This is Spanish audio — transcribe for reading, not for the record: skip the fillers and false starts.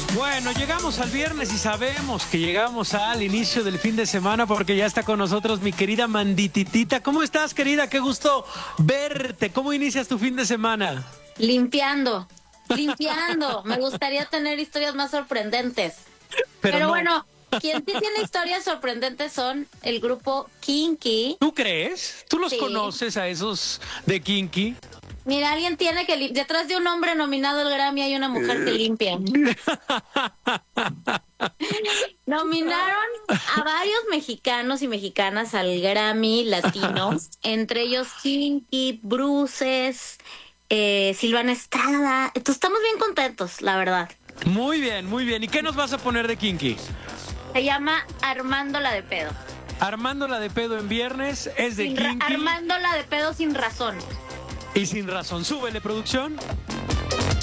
Bueno, llegamos al viernes y sabemos que llegamos al inicio del fin de semana porque ya está con nosotros mi querida Mandititita. ¿Cómo estás, querida? Qué gusto verte. ¿Cómo inicias tu fin de semana? Limpiando. Me gustaría tener historias más sorprendentes. Pero no. bueno, quien sí tiene historias sorprendentes son el grupo Kinky. ¿Tú crees? ¿Tú los Sí. conoces a esos de Kinky? Mira, alguien tiene que detrás de un hombre nominado al Grammy hay una mujer que limpia. Nominaron a varios mexicanos y mexicanas al Grammy Latino, entre ellos Kinky, Bruces, Silvana Estrada. Entonces estamos bien contentos, la verdad. Muy bien, muy bien. ¿Y qué nos vas a poner de Kinky? Se llama Armándola de pedo. Armándola de pedo en viernes, es de Kinky. Armándola de pedo sin razón. Y sin razón. Súbele, producción.